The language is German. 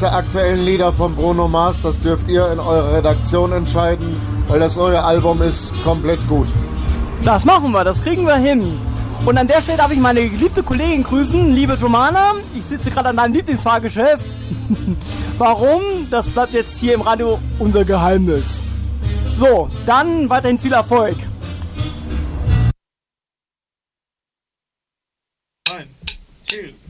der aktuellen Lieder von Bruno Mars. Das dürft ihr in eurer Redaktion entscheiden, weil das neue Album ist komplett gut. Das machen wir, das kriegen wir hin. Und an der Stelle darf ich meine geliebte Kollegin grüßen, liebe Jomana. Ich sitze gerade an deinem Lieblingsfahrgeschäft. Warum? Das bleibt jetzt hier im Radio unser Geheimnis. So, dann weiterhin viel Erfolg. One, two.